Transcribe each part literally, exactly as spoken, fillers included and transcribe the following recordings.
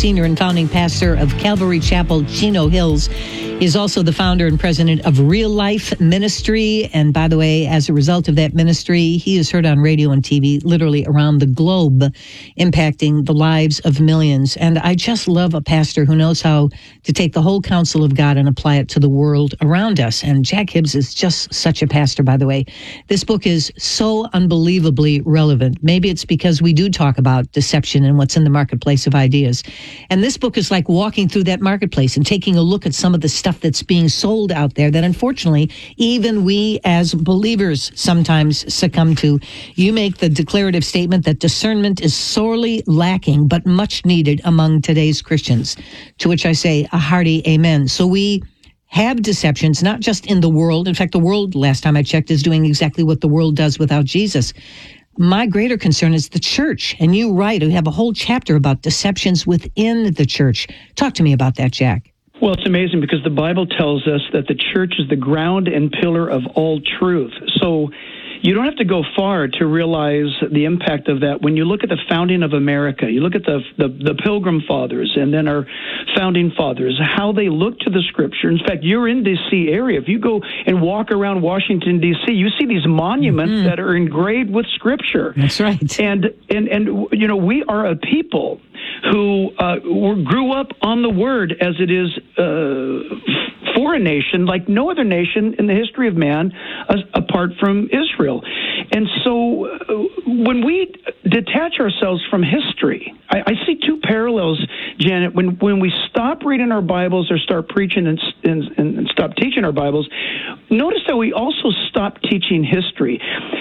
senior and founding pastor of Calvary Chapel, Chino Hills. He's also the founder and president of Real Life Ministry. And by the way, as a result of that ministry, he is heard on radio and T V literally around the globe, impacting the lives of millions. And I just love a pastor who knows how to take the whole counsel of God and apply it to the world around us. And Jack Hibbs is just such a pastor, by the way. This book is so unbelievably relevant. Maybe it's because we do talk about deception and what's in the marketplace of ideas. And this book is like walking through that marketplace and taking a look at some of the stuff that's being sold out there that unfortunately even we as believers sometimes succumb to. You make the declarative statement that discernment is sorely lacking but much needed among today's Christians, to which I say a hearty amen. So we have deceptions, not just in the world. In fact, the world, last time I checked, is doing exactly what the world does without Jesus. My greater concern is the church. And you write, we have a whole chapter about deceptions within the church. Talk to me about that, Jack. Well, it's amazing because the Bible tells us that the church is the ground and pillar of all truth. So you don't have to go far to realize the impact of that. When you look at the founding of America, you look at the, the, the Pilgrim Fathers and then our founding fathers, how they look to the Scripture. In fact, you're in D C area. If you go and walk around Washington, D C, you see these monuments mm-hmm. that are engraved with Scripture. That's right. And, and, and you know, we are a people who uh, grew up on the Word as it is uh, for a nation like no other nation in the history of man uh, apart from Israel. And so uh, when we detach ourselves from history, I, I see two parallels, Janet. When when we stop reading our Bibles or start preaching and, and, and stop teaching our Bibles, notice that we also stop teaching history.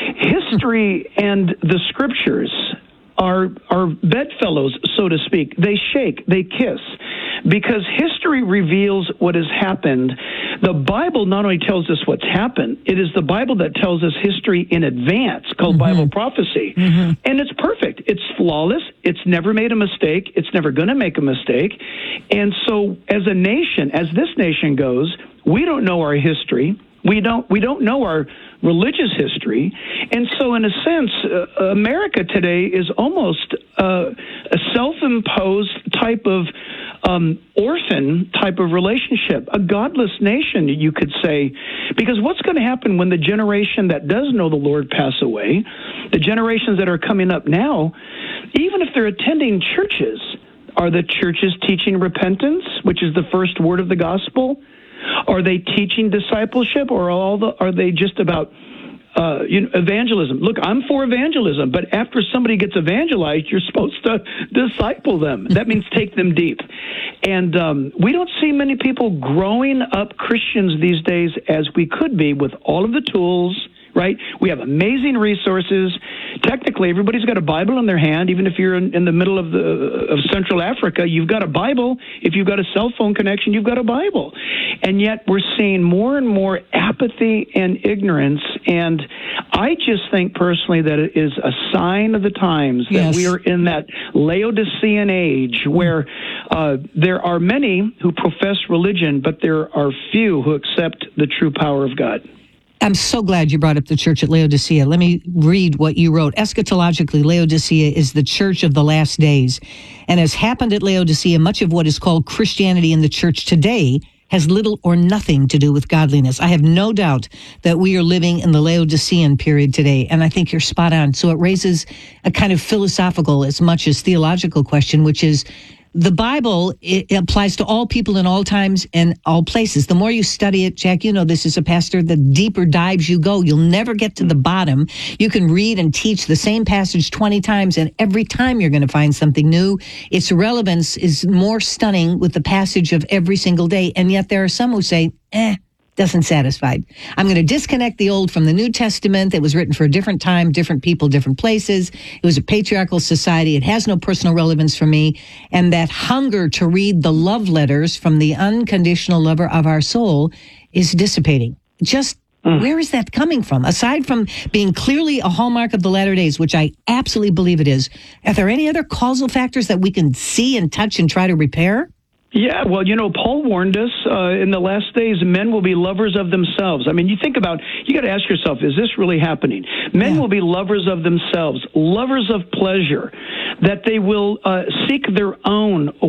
History and the Scriptures are are bedfellows, so to speak. They shake, they kiss, because history reveals what has happened. The Bible not only tells us what's happened, it is the Bible that tells us history in advance, called mm-hmm. Bible prophecy. Mm-hmm. And it's perfect. It's flawless. It's never made a mistake. It's never going to make a mistake. And so as a nation, as this nation goes, we don't know our history. We don't we don't know our religious history. And so in a sense, uh, America today is almost uh, a self-imposed type of um, orphan type of relationship, a godless nation, you could say. Because what's going to happen when the generation that does know the Lord pass away, the generations that are coming up now, even if they're attending churches, are the churches teaching repentance, which is the first word of the gospel? Are they teaching discipleship, or are, all the, are they just about uh, you know, evangelism? Look, I'm for evangelism, but after somebody gets evangelized, you're supposed to disciple them. That means take them deep. And um, we don't see many people growing up Christians these days as we could be with all of the tools, right? We have amazing resources. Technically, everybody's got a Bible in their hand. Even if you're in, in the middle of the of Central Africa, you've got a Bible. If you've got a cell phone connection, you've got a Bible. And yet we're seeing more and more apathy and ignorance. And I just think personally that it is a sign of the times that yes. we are in that Laodicean age where uh, there are many who profess religion, but there are few who accept the true power of God. I'm so glad you brought up the church at Laodicea. Let me read what you wrote. Eschatologically, Laodicea is the church of the last days. And as happened at Laodicea, much of what is called Christianity in the church today has little or nothing to do with godliness. I have no doubt that we are living in the Laodicean period today, and I think you're spot on. So it raises a kind of philosophical as much as theological question, which is, the Bible, it applies to all people in all times and all places. The more you study it, Jack, you know this as a pastor, the deeper dives you go. You'll never get to the bottom. You can read and teach the same passage twenty times, and every time you're going to find something new. Its relevance is more stunning with the passage of every single day. And yet there are some who say, eh, doesn't satisfy. I'm going to disconnect the Old from the New Testament. It was written for a different time, different people, different places. It was a patriarchal society. It has no personal relevance for me. And that hunger to read the love letters from the unconditional lover of our soul is dissipating. Just mm. where is that coming from? Aside from being clearly a hallmark of the latter days, which I absolutely believe it is, are there any other causal factors that we can see and touch and try to repair? Yeah, well, you know, Paul warned us uh, in the last days, men will be lovers of themselves. I mean, you think about, you got to ask yourself, is this really happening? Men yeah. will be lovers of themselves, lovers of pleasure, that they will uh, seek their own wealth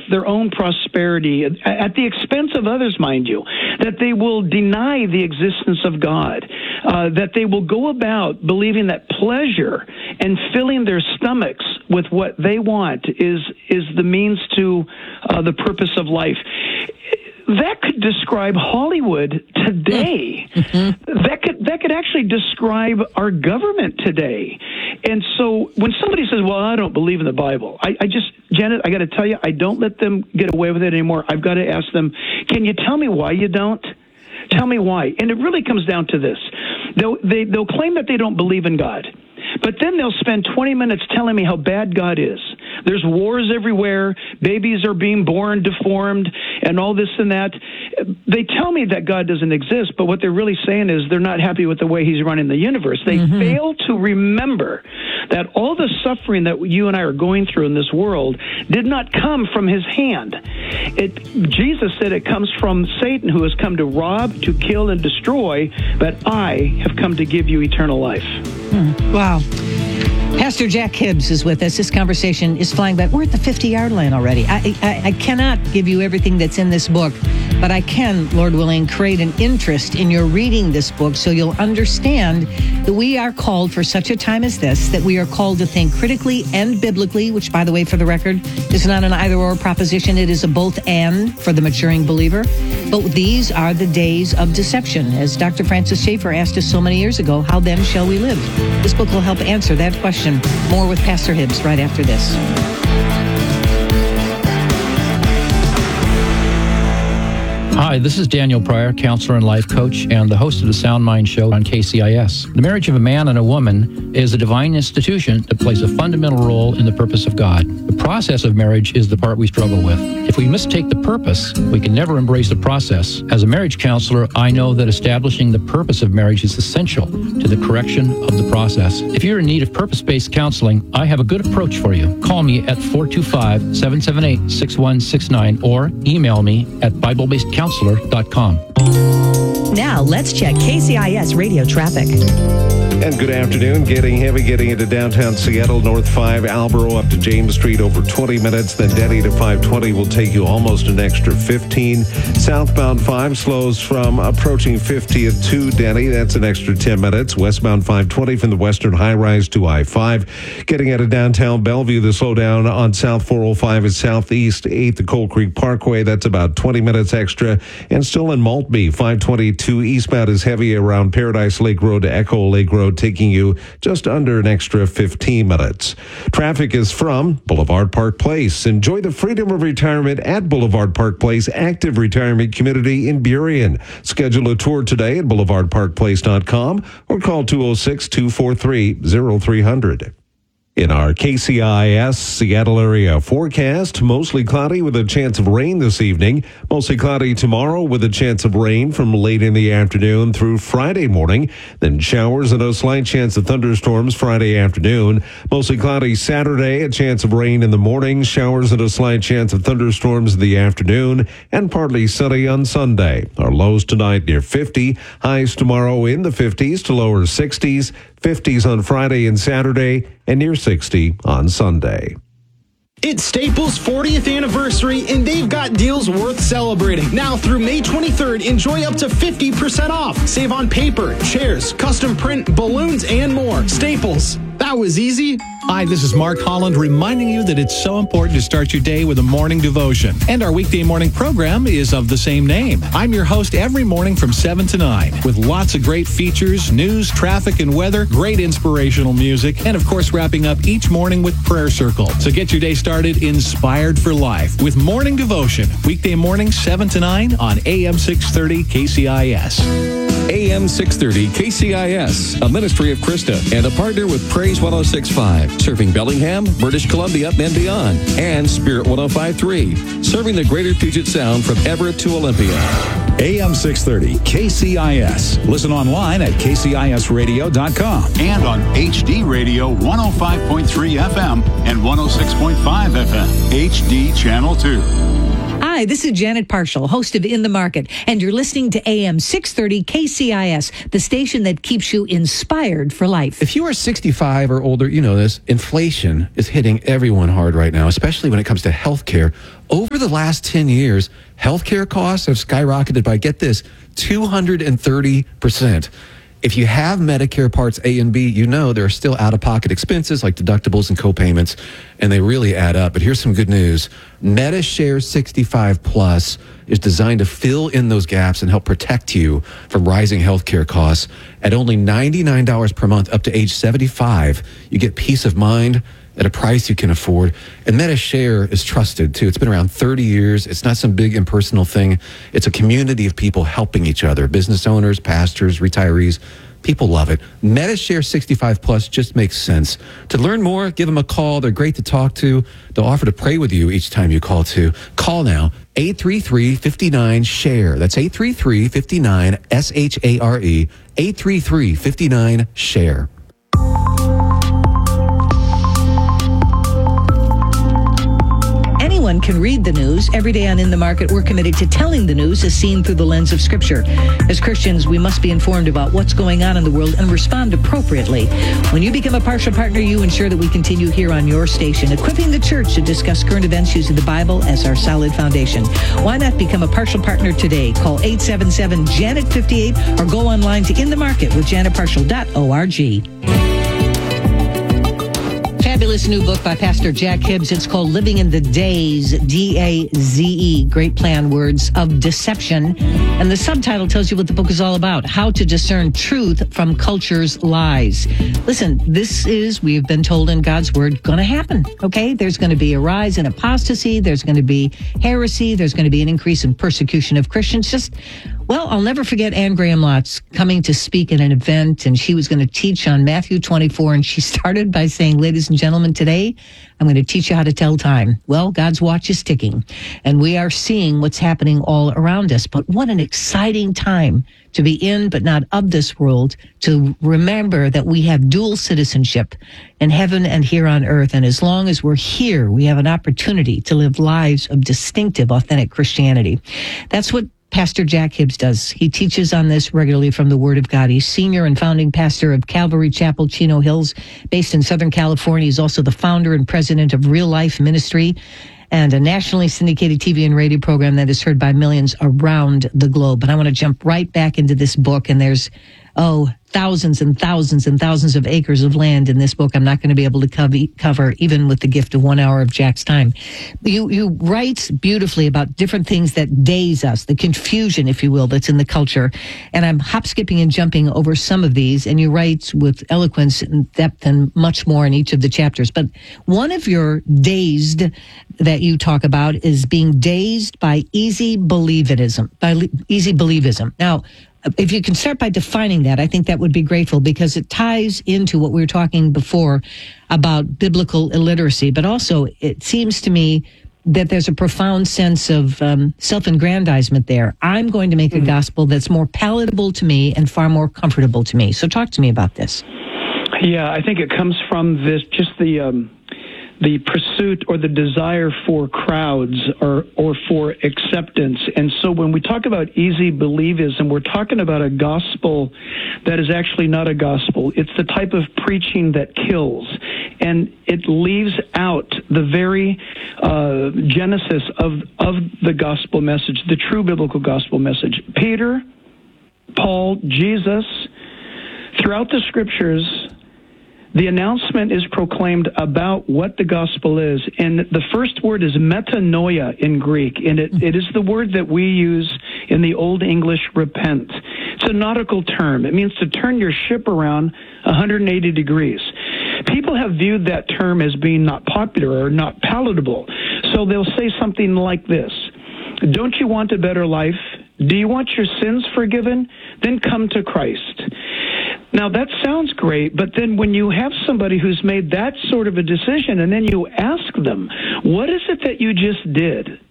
their own prosperity at the expense of others, mind you, that they will deny the existence of God, uh, that they will go about believing that pleasure and filling their stomachs with what they want is is the means to uh, the purpose of life. That could describe Hollywood today. Mm-hmm. That could that could actually describe our government today. And so when somebody says, well, I don't believe in the Bible, I, I just, Janet, I got to tell you, I don't let them get away with it anymore. I've got to ask them, can you tell me why you don't? Tell me why. And it really comes down to this. They'll, they, they'll claim that they don't believe in God, but then they'll spend twenty minutes telling me how bad God is. There's wars everywhere. Babies are being born deformed and all this and that. They tell me that God doesn't exist, but what they're really saying is they're not happy with the way he's running the universe. They mm-hmm. fail to remember that all the suffering that you and I are going through in this world did not come from his hand. It, Jesus said it comes from Satan, who has come to rob, to kill, and destroy, but I have come to give you eternal life. Hmm. Wow. Pastor Jack Hibbs is with us. This conversation is flying by. We're at the fifty-yard line already. I, I, I cannot give you everything that's in this book, but I can, Lord willing, create an interest in your reading this book so you'll understand that we are called for such a time as this, that we are called to think critically and biblically, which, by the way, for the record, is not an either-or proposition. It is a both-and for the maturing believer. But these are the days of deception. As Doctor Francis Schaeffer asked us so many years ago, how then shall we live? This book will help answer that question. More with Pastor Hibbs right after this. Hi, this is Daniel Pryor, counselor and life coach, and the host of the Sound Mind Show on K C I S. The marriage of a man and a woman is a divine institution that plays a fundamental role in the purpose of God. The process of marriage is the part we struggle with. If we mistake the purpose, we can never embrace the process. As a marriage counselor, I know that establishing the purpose of marriage is essential to the correction of the process. If you're in need of purpose-based counseling, I have a good approach for you. Call me at four two five, seven seven eight, six one six nine or email me at bible based counselor dot com. Now, let's check K C I S radio traffic. And good afternoon. Getting heavy getting into downtown Seattle, North five, Albro up to James Street over twenty minutes. Then Denny to five twenty will take you almost an extra fifteen. Southbound five slows from approaching fiftieth to Denny. That's an extra ten minutes. Westbound five twenty from the Western High Rise to I five. Getting out of downtown Bellevue, the slowdown on South four oh five is Southeast eighth to Coal Creek Parkway. That's about twenty minutes extra. And still in Maltby, five twenty-two eastbound is heavy around Paradise Lake Road to Echo Lake Road, taking you just under an extra fifteen minutes. Traffic is from Boulevard Park Place. Enjoy the freedom of retirement at Boulevard Park Place Active Retirement Community in Burien. Schedule a tour today at boulevard park place dot com or call two oh six, two four three, oh three hundred. In our K C I S Seattle area forecast, mostly cloudy with a chance of rain this evening. Mostly cloudy tomorrow with a chance of rain from late in the afternoon through Friday morning. Then showers and a slight chance of thunderstorms Friday afternoon. Mostly cloudy Saturday, a chance of rain in the morning. Showers and a slight chance of thunderstorms in the afternoon. And partly sunny on Sunday. Our lows tonight near fifty. Highs tomorrow in the fifties to lower sixties. fifties on Friday and Saturday, and near sixty on Sunday. It's Staples' fortieth anniversary, and they've got deals worth celebrating. Now through May twenty-third, enjoy up to fifty percent off. Save on paper, chairs, custom print, balloons, and more. Staples. That was easy. Hi, this is Mark Holland reminding you that it's so important to start your day with a morning devotion. And our weekday morning program is of the same name. I'm your host every morning from seven to nine with lots of great features, news, traffic, and weather, great inspirational music, and of course wrapping up each morning with Prayer Circle. So get your day started inspired for life with Morning Devotion. Weekday morning seven to nine on A M six thirty K C I S. A M six thirty K C I S, a ministry of Krista and a partner with Praise one oh six point five, serving Bellingham, British Columbia, and beyond, and Spirit one oh five point three, serving the greater Puget Sound from Everett to Olympia. A M six thirty K C I S. Listen online at k c i s radio dot com and on H D Radio one oh five point three F M and one oh six point five F M, H D Channel two. Hi, Hi, this is Janet Parshall, host of In the Market, and you're listening to A M six thirty K C I S, the station that keeps you inspired for life. If you are sixty-five or older, you know this, inflation is hitting everyone hard right now, especially when it comes to health care. Over the last ten years, healthcare costs have skyrocketed by, get this, two hundred thirty percent. If you have Medicare Parts A and B, you know there are still out-of-pocket expenses like deductibles and co-payments, and they really add up. But here's some good news. MediShare sixty-five Plus is designed to fill in those gaps and help protect you from rising healthcare costs. At only ninety-nine dollars per month up to age seventy-five, you get peace of mind at a price you can afford. And MediShare is trusted, too. It's been around thirty years. It's not some big impersonal thing. It's a community of people helping each other, business owners, pastors, retirees. People love it. MediShare sixty-five Plus just makes sense. To learn more, give them a call. They're great to talk to. They'll offer to pray with you each time you call, too. Call now, eight three three, five nine, S H A R E. That's eight three three, five nine, S H A R E, eight three three, five nine, S H A R E. Anyone can read the news. Every day on In the Market, we're committed to telling the news as seen through the lens of Scripture. As Christians, we must be informed about what's going on in the world and respond appropriately. When you become a partial partner, you ensure that we continue here on your station, equipping the church to discuss current events using the Bible as our solid foundation. Why not become a partial partner today? Call eight seven seven, Janet fifty-eight or go online to in the market with janet partial dot org. Fabulous new book by Pastor Jack Hibbs. It's called Living in the Days, D A Z E, great plan words, of deception. And the subtitle tells you what the book is all about, how to discern truth from culture's lies. Listen, this is, we've been told in God's word, going to happen, okay? There's going to be a rise in apostasy. There's going to be heresy. There's going to be an increase in persecution of Christians. Just, well, I'll never forget Anne Graham Lotz coming to speak at an event, and she was going to teach on Matthew twenty-four, and she started by saying, ladies and gentlemen, today I'm going to teach you how to tell time. Well, God's watch is ticking, and we are seeing what's happening all around us. But what an exciting time to be in but not of this world, to remember that we have dual citizenship in heaven and here on earth. And as long as we're here, we have an opportunity to live lives of distinctive, authentic Christianity. That's what Pastor Jack Hibbs does. He teaches on this regularly from the Word of God. He's senior and founding pastor of Calvary Chapel, Chino Hills, based in Southern California. He's also the founder and president of Real Life Ministry, and a nationally syndicated T V and radio program that is heard by millions around the globe. But I want to jump right back into this book, and there's, oh, thousands and thousands and thousands of acres of land in this book I'm not going to be able to cover, cover even with the gift of one hour of Jack's time. You, you write beautifully about different things that daze us, the confusion, if you will, that's in the culture. And I'm hop, skipping, and jumping over some of these, and you write with eloquence and depth and much more in each of the chapters. But one of your dazed that you talk about is being dazed by easy believism, by le- easy believism. Now, if you can start by defining that, I think that would be grateful, because it ties into what we were talking before about biblical illiteracy. But also, it seems to me that there's a profound sense of um, self-aggrandizement there. I'm going to make a gospel that's more palatable to me and far more comfortable to me. So talk to me about this. Yeah, I think it comes from this, just the... Um the pursuit or the desire for crowds or, or for acceptance. And so when we talk about easy believism, we're talking about a gospel that is actually not a gospel. It's the type of preaching that kills. And it leaves out the very uh, genesis of, of the gospel message, the true biblical gospel message. Peter, Paul, Jesus, throughout the scriptures, the announcement is proclaimed about what the gospel is. And the first word is metanoia in Greek. And it, it is the word that we use in the Old English, repent. It's a nautical term. It means to turn your ship around one hundred eighty degrees. People have viewed that term as being not popular or not palatable. So they'll say something like this: don't you want a better life? Do you want your sins forgiven? Then come to Christ. Now, that sounds great, but then when you have somebody who's made that sort of a decision and then you ask them, what is it that you just did?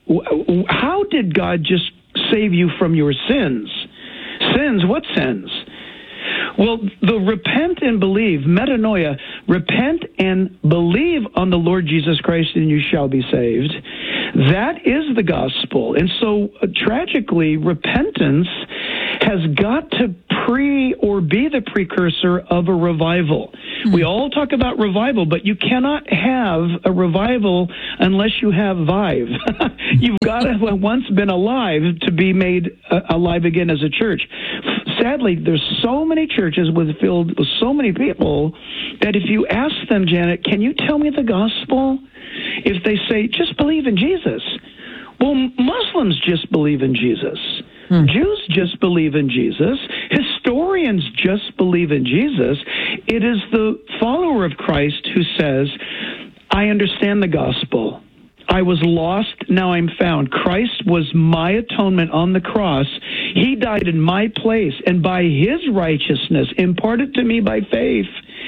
How did God just save you from your sins? Sins? What sins? Well, the repent and believe, metanoia, repent and believe on the Lord Jesus Christ and you shall be saved. That is the gospel. And so uh, tragically, repentance has got to pre or be the precursor of a revival. Mm-hmm. We all talk about revival, but you cannot have a revival unless you have vive. You've got to have once been alive to be made uh, alive again as a church. Sadly, there's so many churches with filled with so many people that if you ask them, Janet, can you tell me the gospel? If they say, just believe in Jesus. Well, Muslims just believe in Jesus. Hmm. Jews just believe in Jesus. Historians just believe in Jesus. It is the follower of Christ who says, I understand the gospel. I was lost, now I'm found. Christ was my atonement on the cross. He died in my place, and by his righteousness, imparted to me by faith,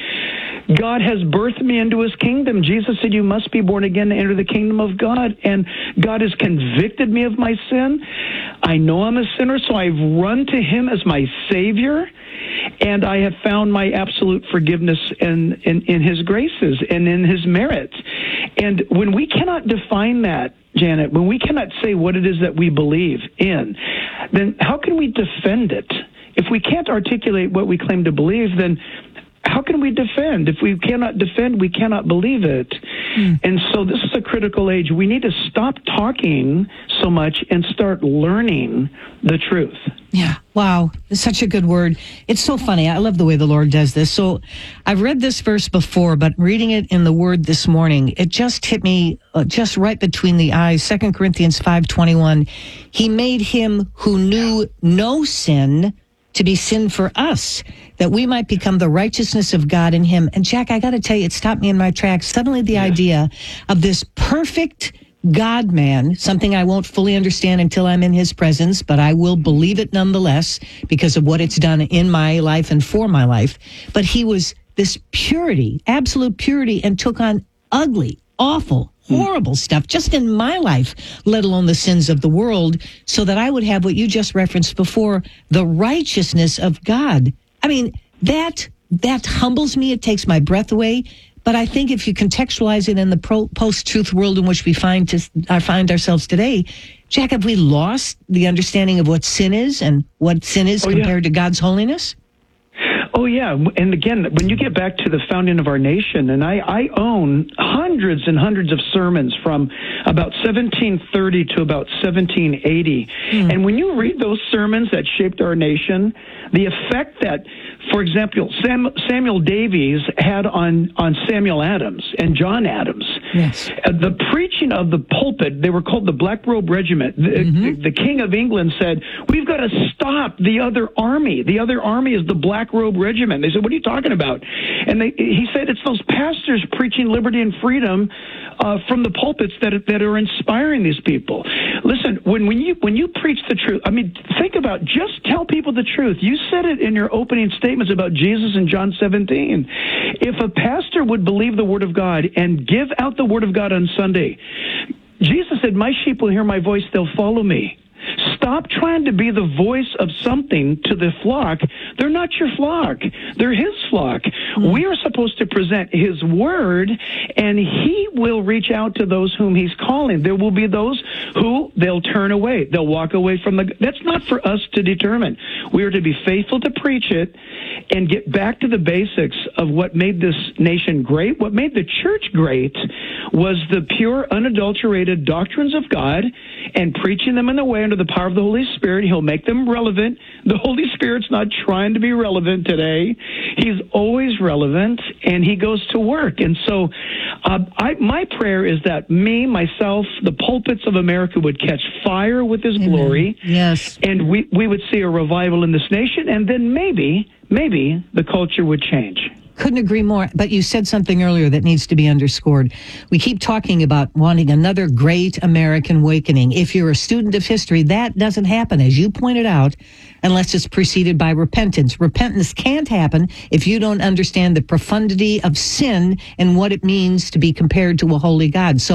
God has birthed me into his kingdom. Jesus said, you must be born again to enter the kingdom of God. And God has convicted me of my sin. I know I'm a sinner, so I've run to him as my Savior. And I have found my absolute forgiveness in, in, in his graces and in his merits. And when we cannot define that, Janet, when we cannot say what it is that we believe in, then how can we defend it? If we can't articulate what we claim to believe, then how can we defend? If we cannot defend, we cannot believe it. Mm. And so this is a critical age. We need to stop talking so much and start learning the truth. Yeah. Wow. It's such a good word. It's so funny. I love the way the Lord does this. So I've read this verse before, but reading it in the Word this morning, it just hit me uh, just right between the eyes. Second Corinthians five twenty-one. He made him who knew no sin to be sin for us, that we might become the righteousness of God in him. And Jack, I got to tell you, it stopped me in my tracks. Suddenly the yeah. idea of this perfect God-man, something I won't fully understand until I'm in his presence, but I will believe it nonetheless because of what it's done in my life and for my life. But he was this purity, absolute purity, and took on ugly, awful, horrible stuff just in my life, let alone the sins of the world, so that I would have what you just referenced before, the righteousness of God. I mean, that that humbles me. It takes my breath away. But I think if you contextualize it in the pro- post-truth world in which we find to, uh, find ourselves today, Jack, have we lost the understanding of what sin is and what sin is oh, compared yeah. to God's holiness? Oh, yeah. And again, when you get back to the founding of our nation, and I, I own hundreds and hundreds of sermons from about seventeen thirty to about seventeen eighty. Mm. And when you read those sermons that shaped our nation, the effect that, for example, Sam, Samuel Davies had on, on Samuel Adams and John Adams. Yes. Uh, the preaching of the pulpit, they were called the Black Robe Regiment. The, mm-hmm. the, the King of England said, we've got to stop the other army. The other army is the Black Robe Regiment. They said, what are you talking about? And they, he said, it's those pastors preaching liberty and freedom uh, from the pulpits that, that are inspiring these people. Listen, when, when, you, when you preach the truth, I mean, think about, just tell people the truth. You said it in your opening statements about Jesus in John seventeen. If a pastor would believe the Word of God and give out the Word of God on Sunday, Jesus said, my sheep will hear my voice, they'll follow me. Stop trying to be the voice of something to the flock. They're not your flock. They're his flock. Mm. We are supposed to present his word, and he will reach out to those whom he's calling. There will be those who they'll turn away. They'll walk away from the... That's not for us to determine. We are to be faithful to preach it and get back to the basics of what made this nation great. What made the church great was the pure, unadulterated doctrines of God and preaching them in the way under the power of the Holy Spirit. He'll make them relevant. The Holy Spirit's not trying to be relevant today. He's always relevant, and he goes to work. And so uh, I, my prayer is that me, myself, the pulpits of America would catch fire with his Amen. Glory. Yes. And we, we would see a revival in this nation, and then maybe, maybe the culture would change. Couldn't agree more. But you said something earlier that needs to be underscored. We keep talking about wanting another great American awakening. If you're a student of history, that doesn't happen, as you pointed out, unless it's preceded by repentance. Repentance can't happen if you don't understand the profundity of sin and what it means to be compared to a holy God. So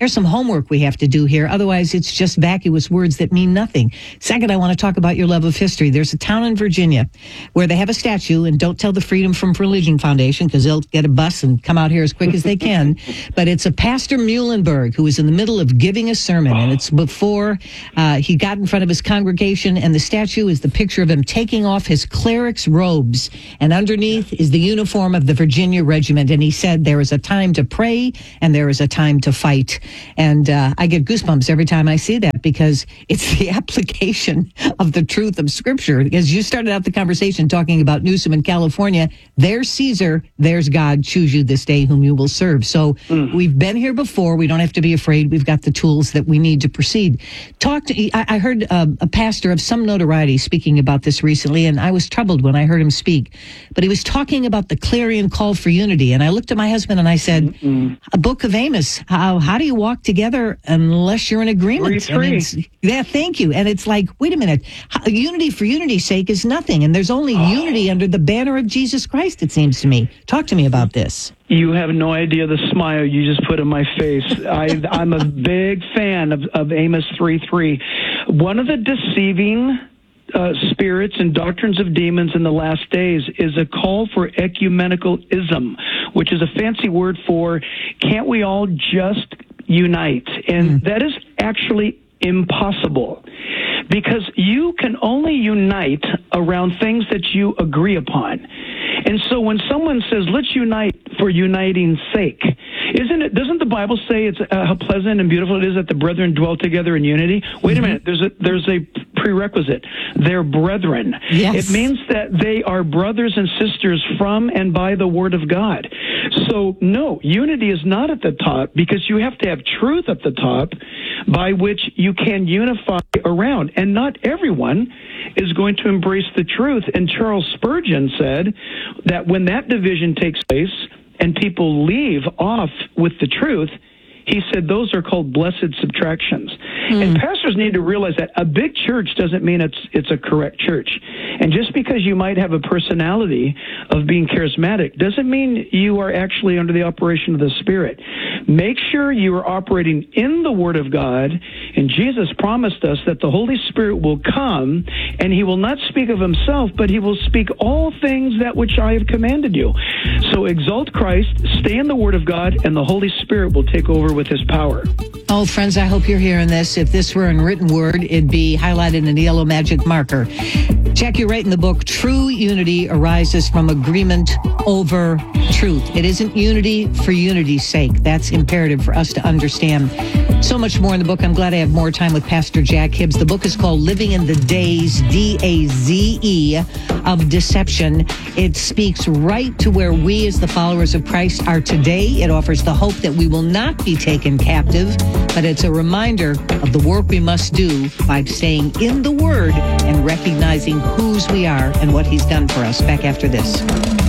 There's some homework we have to do here. Otherwise, it's just vacuous words that mean nothing. Second, I want to talk about your love of history. There's a town in Virginia where they have a statue, and don't tell the Freedom from Religion Foundation because they'll get a bus and come out here as quick as they can. But it's a Pastor Muhlenberg who is in the middle of giving a sermon, and it's before uh, he got in front of his congregation, and the statue is the picture of him taking off his cleric's robes, and underneath is the uniform of the Virginia Regiment. And he said, there is a time to pray and there is a time to fight. And uh, I get goosebumps every time I see that because it's the application of the truth of Scripture. As you started out the conversation talking about Newsom in California, there's Caesar, there's God, choose you this day whom you will serve. So mm. we've been here before. We don't have to be afraid. We've got the tools that we need to proceed. Talk to, I, I heard uh, a pastor of some notoriety speaking about this recently, and I was troubled when I heard him speak. But he was talking about the clarion call for unity. And I looked at my husband and I said, Mm-mm. a book of Amos, how, how do you walk together unless you're in agreement? Three, three. Yeah, thank you. And it's like, wait a minute, how, unity for unity's sake is nothing. And there's only oh. unity under the banner of Jesus Christ, it seems to me. Talk to me about this. You have no idea the smile you just put on my face. I, I'm a big fan of, of Amos three three. One of the deceiving uh, spirits and doctrines of demons in the last days is a call for ecumenicalism, which is a fancy word for can't we all just unite? And mm. that is actually impossible, because you can only unite around things that you agree upon. And so when someone says, let's unite for uniting's sake, isn't it, doesn't the Bible say it's uh, how pleasant and beautiful it is that the brethren dwell together in unity? Wait mm-hmm. a minute, there's a, there's a prerequisite. They're brethren. Yes. It means that they are brothers and sisters from and by the Word of God. So no, unity is not at the top, because you have to have truth at the top by which you can unify around. And not everyone is going to embrace the truth. And Charles Spurgeon said that when that division takes place and people leave off with the truth, he said those are called blessed subtractions. Mm. And pastors need to realize that a big church doesn't mean it's it's a correct church. And just because you might have a personality of being charismatic doesn't mean you are actually under the operation of the Spirit. Make sure you are operating in the Word of God. And Jesus promised us that the Holy Spirit will come, and he will not speak of himself, but he will speak all things that which I have commanded you. So exalt Christ, stay in the Word of God, and the Holy Spirit will take over with his power. Oh, friends, I hope you're hearing this. If this were in written word, it'd be highlighted in a yellow magic marker. Jack, you write in the book, true unity arises from agreement over truth. It isn't unity for unity's sake. That's imperative for us to understand. So much more in the book. I'm glad I have more time with Pastor Jack Hibbs. The book is called Living in the Days, D A Z E, of Deception. It speaks right to where we as the followers of Christ are today. It offers the hope that we will not be taken captive, but it's a reminder of the work we must do by staying in the Word and recognizing whose we are and what he's done for us. Back after this.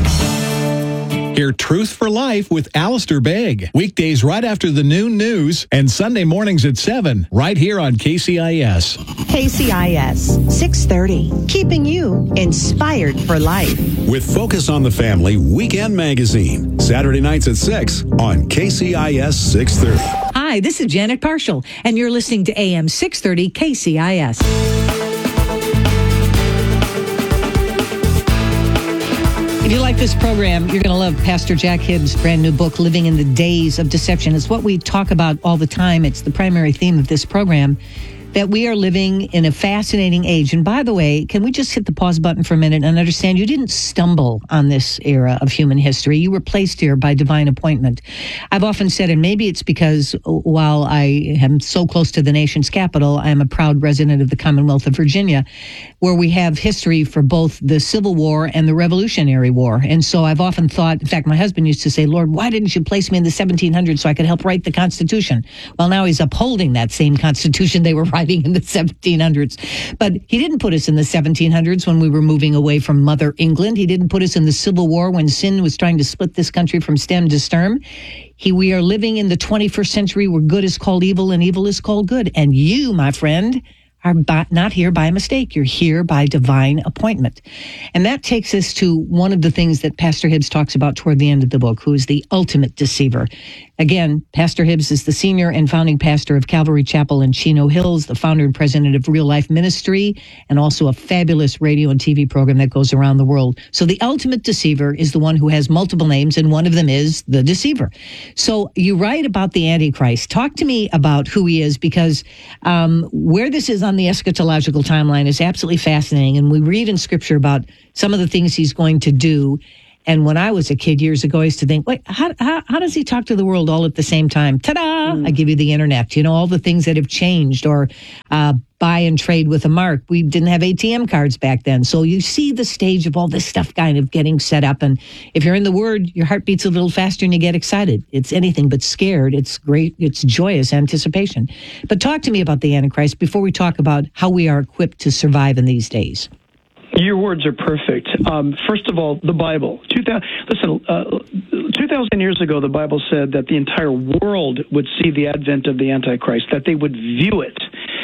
Hear Truth for Life with Alistair Begg. Weekdays right after the noon news and Sunday mornings at seven, right here on K C I S. K C I S, six thirty, keeping you inspired for life. With Focus on the Family Weekend Magazine, Saturday nights at six on K C I S six thirty. Hi, this is Janet Parshall, and you're listening to A M six thirty K C I S. If you like this program, you're going to love Pastor Jack Hibbs' brand new book, Living in the Days of Deception. It's what we talk about all the time. It's the primary theme of this program, that we are living in a fascinating age. And by the way, can we just hit the pause button for a minute and understand you didn't stumble on this era of human history. You were placed here by divine appointment. I've often said, and maybe it's because while I am so close to the nation's capital, I am a proud resident of the Commonwealth of Virginia, where we have history for both the Civil War and the Revolutionary War. And so I've often thought, in fact, my husband used to say, Lord, why didn't you place me in the seventeen hundreds so I could help write the Constitution? Well, now he's upholding that same Constitution they were writing in the seventeen hundreds. But he didn't put us in the seventeen hundreds when we were moving away from Mother England. He didn't put us in the Civil War when sin was trying to split this country from stem to stern. He, we are living in the twenty-first century where good is called evil and evil is called good. And you, my friend, are by, not here by mistake. You're here by divine appointment. And that takes us to one of the things that Pastor Hibbs talks about toward the end of the book, who is the ultimate deceiver. Again, Pastor Hibbs is the senior and founding pastor of Calvary Chapel in Chino Hills, the founder and president of Real Life Ministry, and also a fabulous radio and T V program that goes around the world. So the ultimate deceiver is the one who has multiple names, and one of them is the deceiver. So you write about the Antichrist. Talk to me about who he is, because um, where this is on the eschatological timeline is absolutely fascinating. And we read in Scripture about some of the things he's going to do. And when I was a kid years ago, I used to think, wait, how, how, how does he talk to the world all at the same time? Ta-da! Mm. I give you the internet, you know, all the things that have changed, or uh, buy and trade with a mark. We didn't have A T M cards back then. So you see the stage of all this stuff kind of getting set up. And if you're in the Word, your heart beats a little faster and you get excited. It's anything but scared. It's great. It's joyous anticipation. But talk to me about the Antichrist before we talk about how we are equipped to survive in these days. Your words are perfect. Um, first of all, the Bible. two thousand, listen, uh, two thousand years ago, the Bible said that the entire world would see the advent of the Antichrist, that they would view it.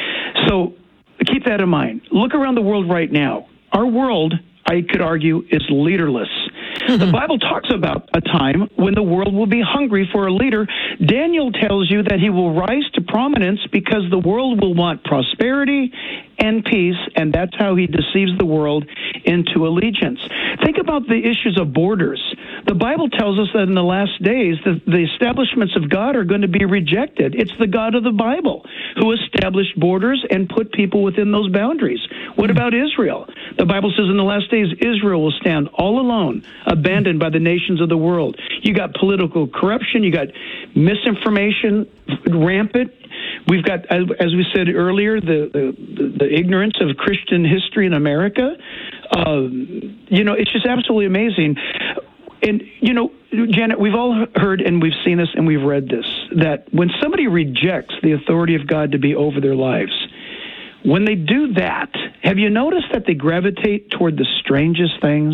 So keep that in mind. Look around the world right now. Our world, I could argue, is leaderless. Mm-hmm. The Bible talks about a time when the world will be hungry for a leader. Daniel tells you that he will rise to prominence because the world will want prosperity and peace, and that's how he deceives the world into allegiance. Think about the issues of borders. The Bible tells us that in the last days, the, the establishments of God are going to be rejected. It's the God of the Bible who established borders and put people within those boundaries. What about Israel? The Bible says in the last days, Israel will stand all alone, abandoned by the nations of the world. You got political corruption, you got misinformation rampant. We've got, as we said earlier, the, the, the ignorance of Christian history in America. Uh, you know, it's just absolutely amazing. And, you know, Janet, we've all heard and we've seen this and we've read this, that when somebody rejects the authority of God to be over their lives, when they do that, have you noticed that they gravitate toward the strangest things?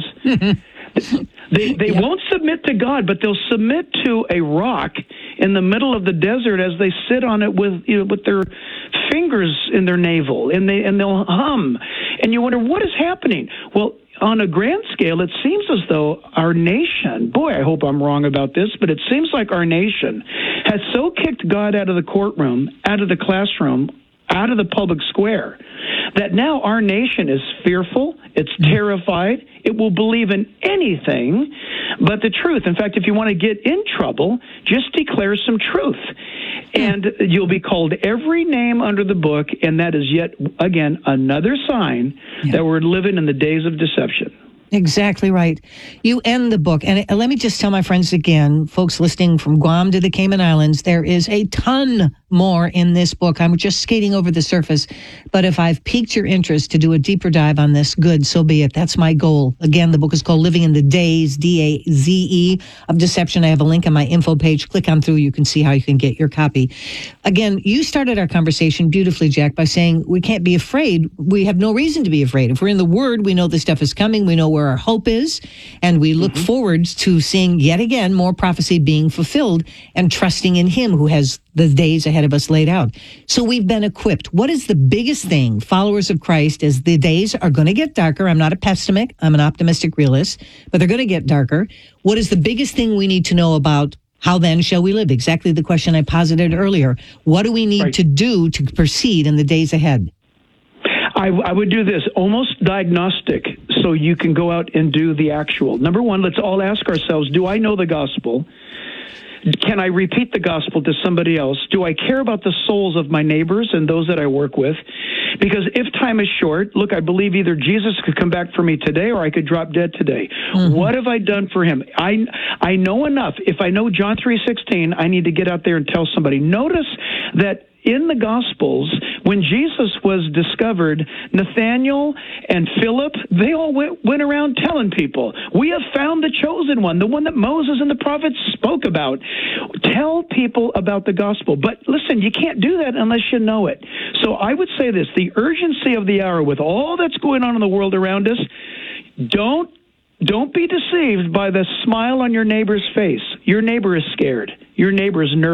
They they yeah. won't submit to God, but they'll submit to a rock in the middle of the desert as they sit on it with you know, with their fingers in their navel, and they and they'll hum, and you wonder what is happening. Well, on a grand scale, it seems as though our nation, boy, I hope I'm wrong about this, but it seems like our nation has so kicked God out of the courtroom, out of the classroom, out of the public square, that now our nation is fearful, it's terrified, it will believe in anything but the truth. In fact, if you want to get in trouble, just declare some truth. And you'll be called every name under the book, and that is yet, again, another sign yeah. that we're living in the days of deception. Exactly right. You end the book, and let me just tell my friends again, folks listening from Guam to the Cayman Islands, there is a ton more in this book. I'm just skating over the surface, but if I've piqued your interest to do a deeper dive on this, good, so be it. That's my goal. Again, the book is called Living in the Days, D A Z E, of Deception. I have a link on my info page. Click on through. You can see how you can get your copy. Again, you started our conversation beautifully, Jack, by saying we can't be afraid. We have no reason to be afraid. If we're in the Word, we know this stuff is coming. We know where our hope is, and we look mm-hmm. forward to seeing yet again more prophecy being fulfilled and trusting in Him who has the days ahead of us laid out. So we've been equipped. What is the biggest thing, followers of Christ, as the days are going to get darker? I'm not a pessimist, I'm an optimistic realist, but they're going to get darker. What is the biggest thing we need to know about how then shall we live? Exactly the question I posited earlier. What do we need right. to do to proceed in the days ahead? I, I would do this, almost diagnostic, so you can go out and do the actual. Number one, let's all ask ourselves, do I know the gospel? Can I repeat the gospel to somebody else? Do I care about the souls of my neighbors and those that I work with? Because if time is short, look, I believe either Jesus could come back for me today or I could drop dead today. Mm-hmm. What have I done for him? I I know enough. If I know John three sixteen, I need to get out there and tell somebody. Notice that in the Gospels, when Jesus was discovered, Nathanael and Philip, they all went, went around telling people, we have found the chosen one, the one that Moses and the prophets spoke about. Tell people about the gospel. But listen, you can't do that unless you know it. So I would say this, the urgency of the hour with all that's going on in the world around us, don't Don't be deceived by the smile on your neighbor's face. Your neighbor is scared. Your neighbor is nervous.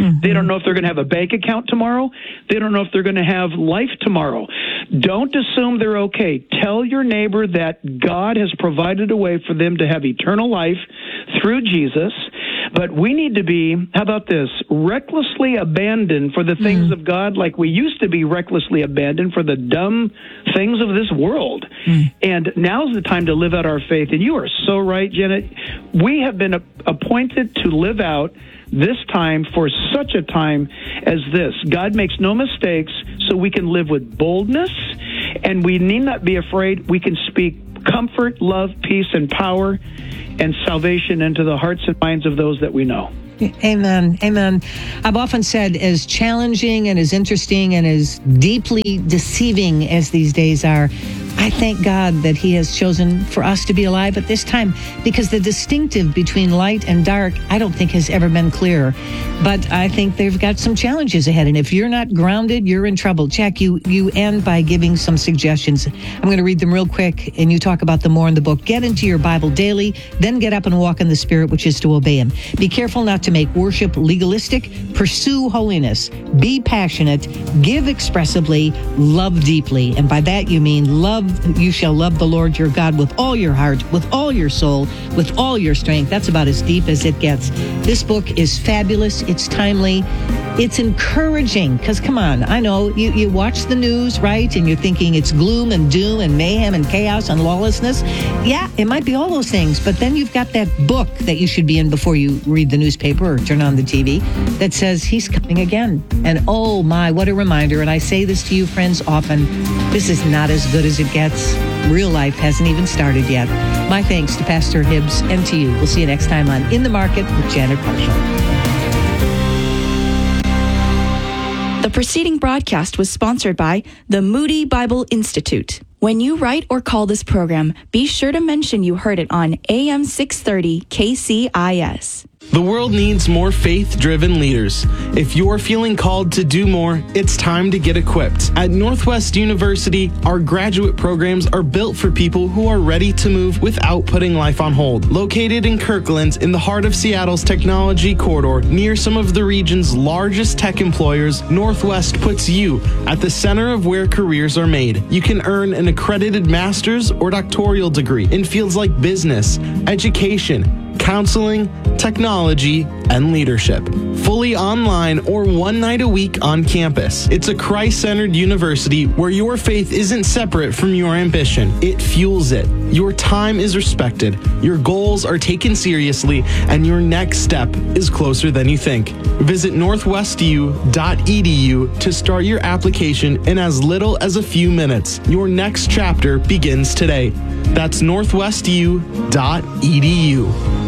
Mm-hmm. They don't know if they're going to have a bank account tomorrow. They don't know if they're going to have life tomorrow. Don't assume they're okay. Tell your neighbor that God has provided a way for them to have eternal life through Jesus. But we need to be, how about this, recklessly abandoned for the things mm. of God like we used to be recklessly abandoned for the dumb things of this world. Mm. And now's the time to live out our faith. And you are so right, Janet. We have been a- appointed to live out this time for such a time as this. God makes no mistakes, so we can live with boldness, and we need not be afraid. We can speak comfort, love, peace, and power and salvation into the hearts and minds of those that we know. Amen. Amen. I've often said, as challenging and as interesting and as deeply deceiving as these days are, I thank God that He has chosen for us to be alive at this time, because the distinctive between light and dark, I don't think has ever been clearer. But I think they've got some challenges ahead. And if you're not grounded, you're in trouble. Jack, you, you end by giving some suggestions. I'm going to read them real quick, and you talk about them more in the book. Get into your Bible daily, then get up and walk in the Spirit, which is to obey Him. Be careful not to make worship legalistic. Pursue holiness. Be passionate. Give expressively. Love deeply. And by that you mean love. You shall love the Lord your God with all your heart, with all your soul, with all your strength. That's about as deep as it gets. This book is fabulous. It's timely. It's encouraging, because come on, I know you, you watch the news, right? And you're thinking it's gloom and doom and mayhem and chaos and lawlessness. Yeah, it might be all those things, but then you've got that book that you should be in before you read the newspaper or turn on the T V that says He's coming again. And oh my, what a reminder. And I say this to you, friends, often. This is not as good as it gets. Real life hasn't even started yet. My thanks to Pastor Hibbs and to you. We'll see you next time on In the Market with Janet Parshall. The preceding broadcast was sponsored by the Moody Bible Institute. When you write or call this program, be sure to mention you heard it on A M six thirty K C I S. The world needs more faith-driven leaders. If you're feeling called to do more, it's time to get equipped. At Northwest University, our graduate programs are built for people who are ready to move without putting life on hold. Located in Kirkland, in the heart of Seattle's technology corridor, near some of the region's largest tech employers, Northwest puts you at the center of where careers are made. You can earn an accredited master's or doctoral degree in fields like business, education, counseling, technology, and leadership. Fully online or one night a week on campus. It's a Christ-centered university where your faith isn't separate from your ambition. It fuels it. Your time is respected, your goals are taken seriously, and your next step is closer than you think. Visit northwest u dot e d u to start your application in as little as a few minutes. Your next chapter begins today. That's northwest u dot e d u.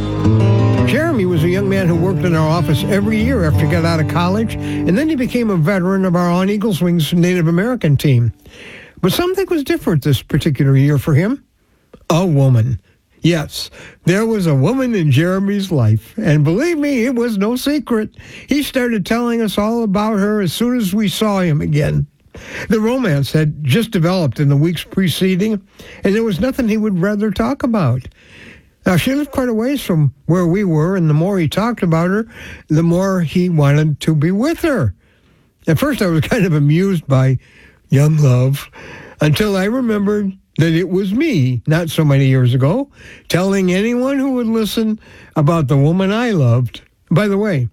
Jeremy was a young man who worked in our office every year after he got out of college, and then he became a veteran of our On Eagles Wings Native American team. But something was different this particular year for him. A woman. Yes, there was a woman in Jeremy's life, and believe me, it was no secret. He started telling us all about her as soon as we saw him again. The romance had just developed in the weeks preceding, and there was nothing he would rather talk about. Now, she lived quite a ways from where we were, and the more he talked about her, the more he wanted to be with her. At first, I was kind of amused by young love, until I remembered that it was me, not so many years ago, telling anyone who would listen about the woman I loved. By the way,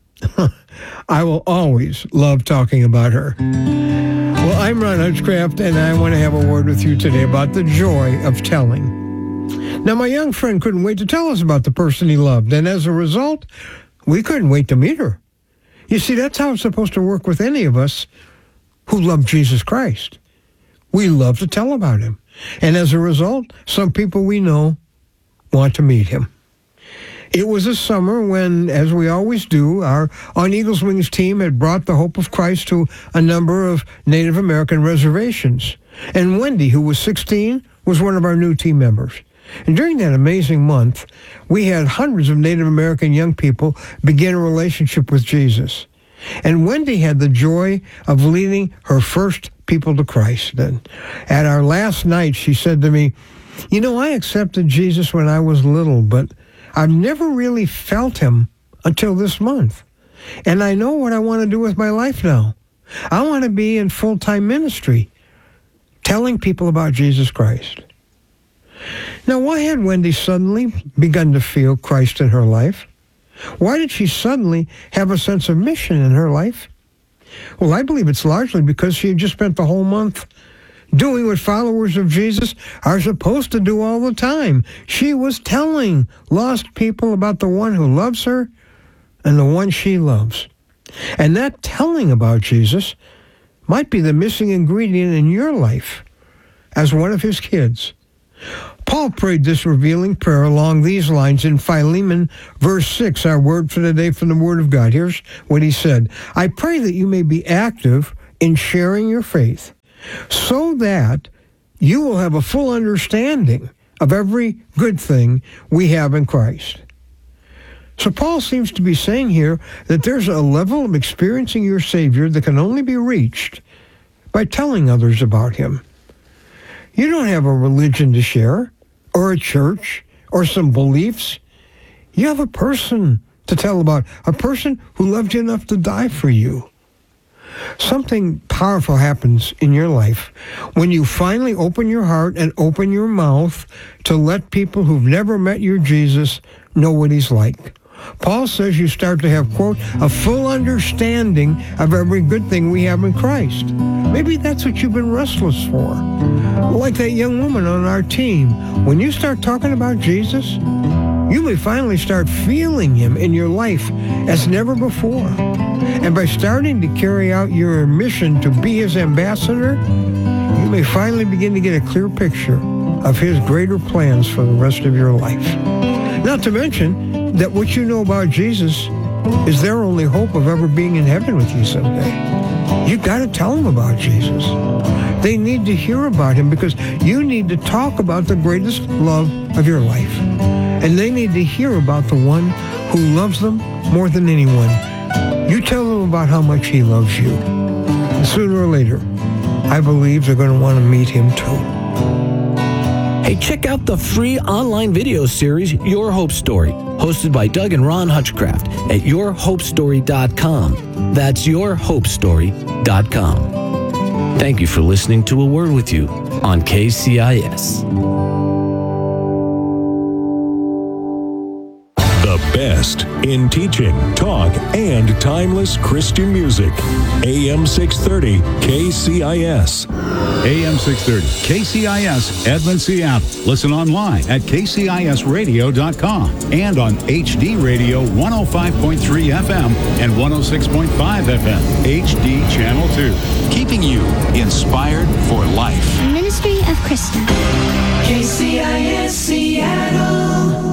I will always love talking about her. Well, I'm Ron Hutchcraft, and I want to have a word with you today about the joy of telling. Now, my young friend couldn't wait to tell us about the person he loved, and as a result, we couldn't wait to meet her. You see, that's how it's supposed to work with any of us who love Jesus Christ. We love to tell about him, and as a result, some people we know want to meet him. It was a summer when, as we always do, our On Eagles Wings team had brought the hope of Christ to a number of Native American reservations, and Wendy, who was sixteen, was one of our new team members. And during that amazing month, we had hundreds of Native American young people begin a relationship with Jesus. And Wendy had the joy of leading her first people to Christ. And at our last night, she said to me, "You know, I accepted Jesus when I was little, but I've never really felt him until this month. and I know what I want to do with my life now. I want to be in full-time ministry, telling people about Jesus Christ. Now, why had Wendy suddenly begun to feel Christ in her life? Why did she suddenly have a sense of mission in her life? Well, I believe it's largely because she had just spent the whole month doing what followers of Jesus are supposed to do all the time. She was telling lost people about the one who loves her and the one she loves. And that telling about Jesus might be the missing ingredient in your life as one of his kids. Paul prayed this revealing prayer along these lines in Philemon, verse six, our word for today from the Word of God. Here's what he said. I pray that you may be active in sharing your faith, so that you will have a full understanding of every good thing we have in Christ. So Paul seems to be saying here that there's a level of experiencing your Savior that can only be reached by telling others about him. You don't have a religion to share, or a church, or some beliefs. You have a person to tell about, a person who loved you enough to die for you. Something powerful happens in your life when you finally open your heart and open your mouth to let people who've never met your Jesus know what he's like. Paul says you start to have, quote, a full understanding of every good thing we have in Christ. Maybe that's what you've been restless for. Like that young woman on our team. When you start talking about Jesus, you may finally start feeling him in your life as never before. And by starting to carry out your mission to be his ambassador, you may finally begin to get a clear picture of his greater plans for the rest of your life. Not to mention that what you know about Jesus is their only hope of ever being in heaven with you someday. You've got to tell them about Jesus. They need to hear about him because you need to talk about the greatest love of your life. And they need to hear about the one who loves them more than anyone. You tell them about how much he loves you. And sooner or later, I believe they're going to want to meet him too. Hey, check out the free online video series, Your Hope Story, hosted by Doug and Ron Hutchcraft at your hope story dot com. That's your hope story dot com. Thank you for listening to A Word With You on K C I S. The best in teaching, talk, and timeless Christian music. A M six thirty K C I S. A M six thirty K C I S, Edmond, Seattle. Listen online at K C I S radio dot com and on H D Radio one oh five point three F M and one oh six point five F M, H D Channel two. Keeping you inspired for life. Ministry of Krista. K C I S Seattle.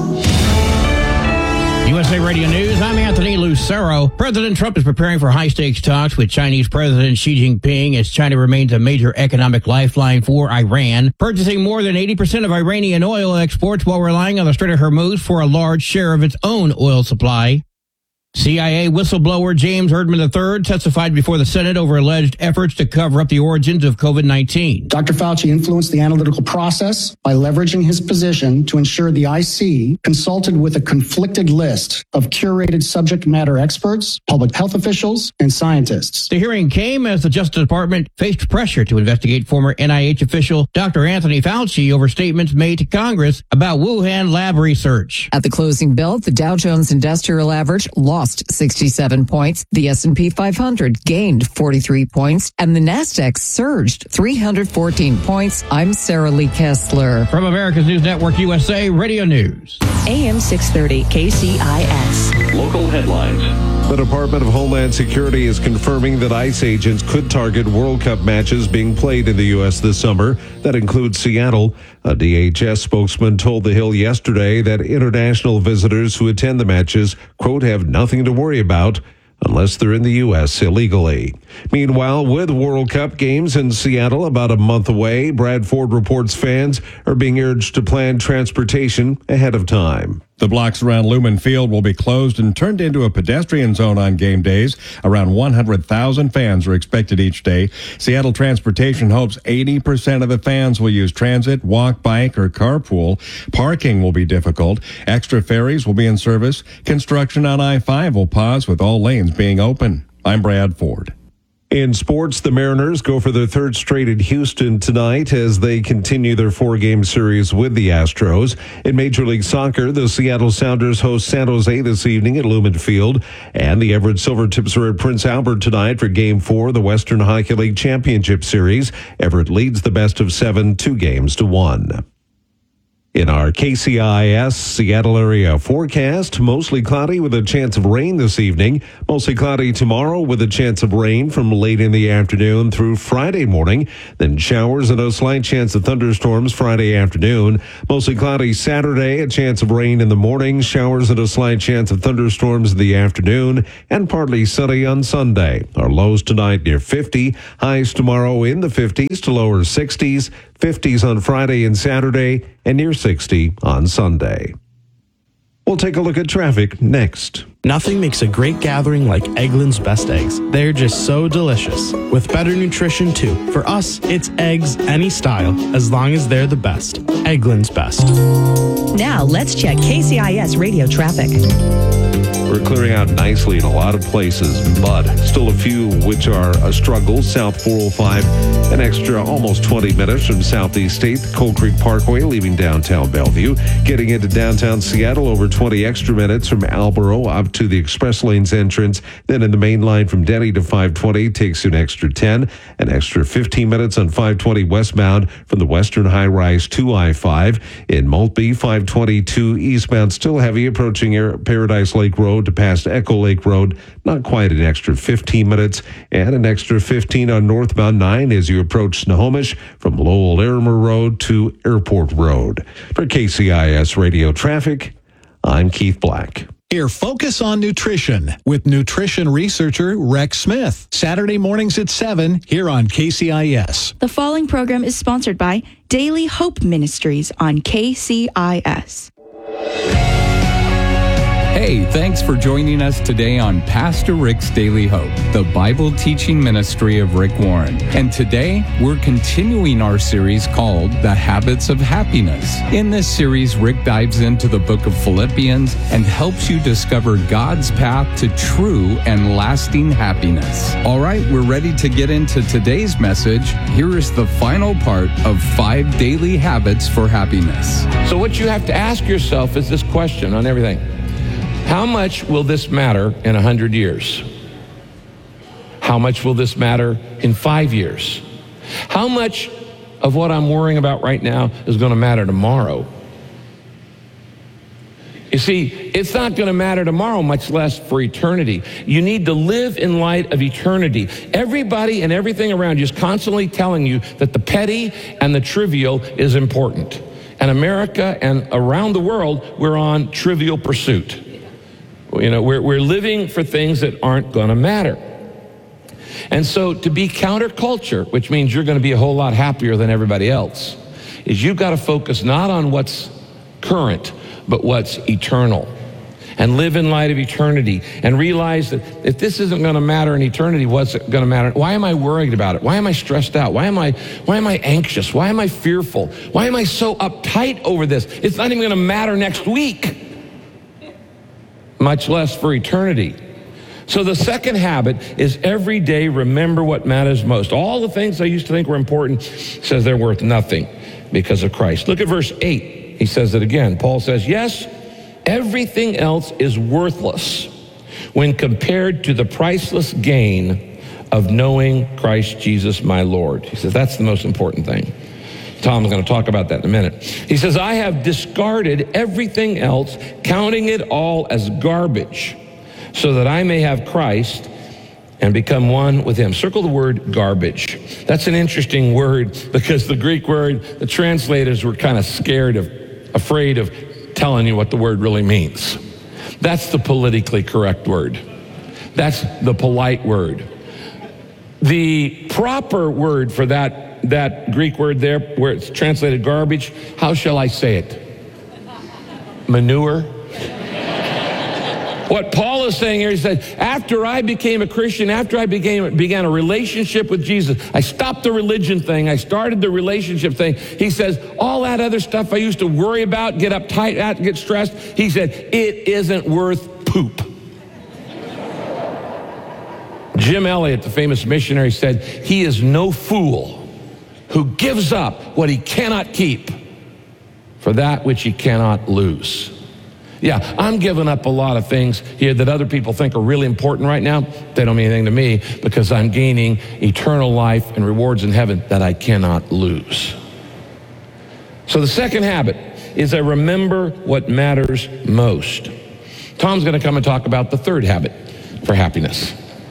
U S A Radio News, I'm Anthony Lucero. President Trump is preparing for high-stakes talks with Chinese President Xi Jinping as China remains a major economic lifeline for Iran, purchasing more than eighty percent of Iranian oil exports while relying on the Strait of Hormuz for a large share of its own oil supply. C I A whistleblower James Erdman the third testified before the Senate over alleged efforts to cover up the origins of COVID nineteen. Doctor Fauci influenced the analytical process by leveraging his position to ensure the I C consulted with a conflicted list of curated subject matter experts, public health officials, and scientists. The hearing came as the Justice Department faced pressure to investigate former N I H official Doctor Anthony Fauci over statements made to Congress about Wuhan lab research. At the closing bell, the Dow Jones Industrial Average lost sixty-seven points, the S and P five hundred gained forty-three points, and the NASDAQ surged three hundred fourteen points. I'm Sarah Lee Kessler. From America's News Network U S A Radio News. A M six thirty K C I S. Local headlines. The Department of Homeland Security is confirming that ICE agents could target World Cup matches being played in the U S this summer. That includes Seattle. A D H S spokesman told The Hill yesterday that international visitors who attend the matches, quote, have nothing to worry about unless they're in the U S illegally. Meanwhile, with World Cup games in Seattle about a month away, Brad Ford reports fans are being urged to plan transportation ahead of time. The blocks around Lumen Field will be closed and turned into a pedestrian zone on game days. Around one hundred thousand fans are expected each day. Seattle Transportation hopes eighty percent of the fans will use transit, walk, bike, or carpool. Parking will be difficult. Extra ferries will be in service. Construction on I five will pause with all lanes being open. I'm Brad Ford. In sports, the Mariners go for their third straight in Houston tonight as they continue their four-game series with the Astros. In Major League Soccer, the Seattle Sounders host San Jose this evening at Lumen Field, and the Everett Silvertips are at Prince Albert tonight for Game four of the Western Hockey League Championship Series. Everett leads the best of seven, two games to one. In our K C I S Seattle area forecast, mostly cloudy with a chance of rain this evening. Mostly cloudy tomorrow with a chance of rain from late in the afternoon through Friday morning. Then showers and a slight chance of thunderstorms Friday afternoon. Mostly cloudy Saturday, a chance of rain in the morning. Showers and a slight chance of thunderstorms in the afternoon. And partly sunny on Sunday. Our lows tonight near fifty. Highs tomorrow in the fifties to lower sixties. fifties on Friday and Saturday, and near sixty on Sunday. We'll take a look at traffic next. Nothing makes a great gathering like Eggland's Best Eggs. They're just so delicious, with better nutrition too. For us, it's eggs any style, as long as they're the best. Eggland's Best. Now let's check K C I S radio traffic. We're clearing out nicely in a lot of places, but still a few which are a struggle. South four oh five, an extra almost twenty minutes from Southeast State, Cold Creek Parkway, leaving downtown Bellevue. Getting into downtown Seattle, over twenty extra minutes from Alborough up to the Express Lanes entrance. Then in the main line from Denny to five twenty takes you an extra ten, an extra fifteen minutes on five twenty westbound from the Western High Rise to I five. In Maltby, five twenty-two eastbound, still heavy approaching Air Paradise Lake Road to past Echo Lake Road, not quite an extra fifteen minutes, and an extra fifteen on northbound nine as you approach Snohomish from Lowell Larimer Road to Airport Road. For K C I S Radio Traffic, I'm Keith Black. Hear Focus on Nutrition with nutrition researcher Rex Smith. Saturday mornings at seven here on K C I S. The following program is sponsored by Daily Hope Ministries on K C I S. Hey, thanks for joining us today on Pastor Rick's Daily Hope, the Bible teaching ministry of Rick Warren. And today, we're continuing our series called The Habits of Happiness. In this series, Rick dives into the book of Philippians and helps you discover God's path to true and lasting happiness. All right, we're ready to get into today's message. Here is the final part of Five Daily Habits for Happiness. So what you have to ask yourself is this question on everything. How much will this matter in a hundred years? How much will this matter in five years? How much of what I'm worrying about right now is going to matter tomorrow? You see, it's not going to matter tomorrow, much less for eternity. You need to live in light of eternity. Everybody and everything around you is constantly telling you that the petty and the trivial is important. And America and around the world, we're on trivial pursuit. You know, we're, we're living for things that aren't going to matter. And so to be counterculture, which means you're going to be a whole lot happier than everybody else, is you've got to focus not on what's current, but what's eternal. And live in light of eternity and realize that if this isn't going to matter in eternity, what's going to matter? Why am I worried about it? Why am I stressed out? Why am I, why am I anxious? Why am I fearful? Why am I so uptight over this? It's not even going to matter next week, much less for eternity. So the second habit is every day remember what matters most. All the things I used to think were important, says they're worth nothing because of Christ. Look at verse eight. He says it again. Paul says, yes, everything else is worthless when compared to the priceless gain of knowing Christ Jesus my Lord. He says that's the most important thing. Tom's going to talk about that in a minute. He says, I have discarded everything else, counting it all as garbage, so that I may have Christ and become one with him. Circle the word garbage. That's an interesting word because the Greek word, the translators were kind of scared of, afraid of telling you what the word really means. That's the politically correct word. That's the polite word. The proper word for that that Greek word there, where it's translated garbage, how shall I say it? Manure? What Paul is saying here, he said, after I became a Christian, after I became, began a relationship with Jesus, I stopped the religion thing, I started the relationship thing. He says, all that other stuff I used to worry about, get uptight at, get stressed, he said, it isn't worth poop. Jim Elliot, the famous missionary, said, he is no fool who gives up what he cannot keep for that which he cannot lose. Yeah, I'm giving up a lot of things here that other people think are really important right now. They don't mean anything to me because I'm gaining eternal life and rewards in heaven that I cannot lose. So the second habit is I remember what matters most. Tom's going to come and talk about the third habit for happiness.